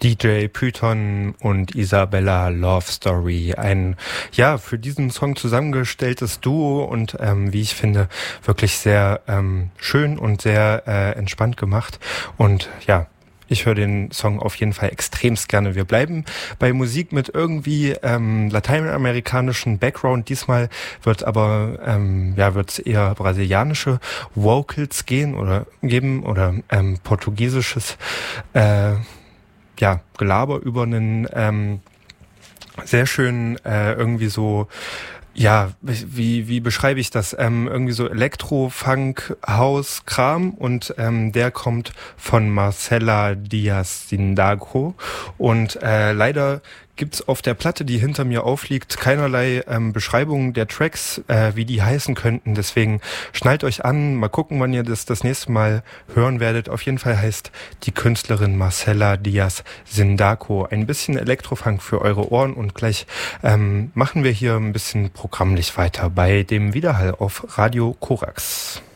DJ Python und Isabella Love Story. Ein, ja, für diesen Song zusammengestelltes Duo und wie ich finde, wirklich sehr schön und sehr entspannt gemacht. Und ja, ich höre den Song auf jeden Fall extremst gerne. Wir bleiben bei Musik mit irgendwie lateinamerikanischen Background. Diesmal wird aber wird es eher brasilianische Vocals geben oder portugiesisches Gelaber über einen sehr schönen irgendwie so. Ja, wie beschreibe ich das? Irgendwie so Elektro, Funk, House, Kram und der kommt von Marcela Diaz Sindaco und leider gibt's auf der Platte, die hinter mir aufliegt, keinerlei Beschreibung der Tracks, wie die heißen könnten. Deswegen schnallt euch an, mal gucken, wann ihr das nächste Mal hören werdet. Auf jeden Fall heißt die Künstlerin Marcela Diaz Sindaco. Ein bisschen Elektrofunk für eure Ohren und gleich machen wir hier ein bisschen Programmlicht weiter bei dem Widerhall auf Radio Korax.